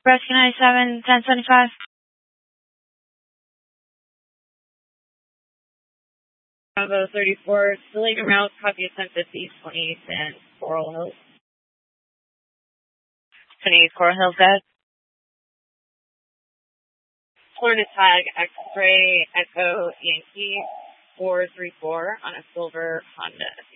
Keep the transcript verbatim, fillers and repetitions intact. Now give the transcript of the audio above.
Rescue ninety-seven, ten seventy-five. Bravo thirty-four, Delayed Route, copy of ten fifty, twenty-eight and Coral Hills. twenty-eight Coral Hills, guys. Florida tag X-ray Echo Yankee four three four on a silver Honda